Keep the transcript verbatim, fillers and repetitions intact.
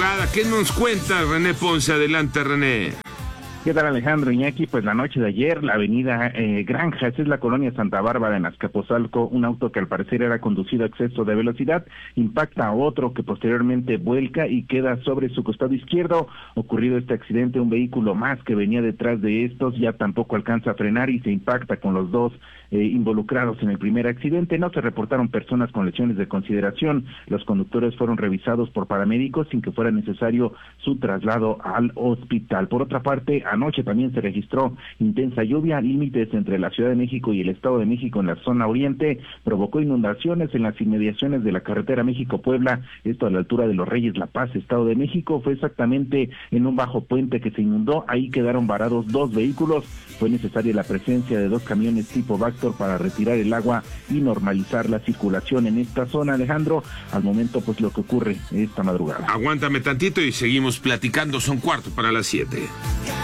¿Qué nos cuenta René Ponce? Adelante, René. ¿Qué tal, Alejandro, Iñaki? Pues la noche de ayer, la avenida eh, Granjas, es la colonia Santa Bárbara en Azcapotzalco, un auto que al parecer era conducido a exceso de velocidad, impacta a otro que posteriormente vuelca y queda sobre su costado izquierdo. Ocurrido este accidente, un vehículo más que venía detrás de estos ya tampoco alcanza a frenar y se impacta con los dos eh, involucrados en el primer accidente. No se reportaron personas con lesiones de consideración. Los conductores fueron revisados por paramédicos sin que fuera necesario su traslado al hospital. Por otra parte, anoche también se registró intensa lluvia, límites entre la Ciudad de México y el Estado de México en la zona oriente, provocó inundaciones en las inmediaciones de la carretera México-Puebla, esto a la altura de Los Reyes La Paz, Estado de México. Fue exactamente en un bajo puente que se inundó, ahí quedaron varados dos vehículos, fue necesaria la presencia de dos camiones tipo Vactor para retirar el agua y normalizar la circulación en esta zona, Alejandro. Al momento, pues lo que ocurre esta madrugada. Aguántame tantito y seguimos platicando, son cuarto para las siete.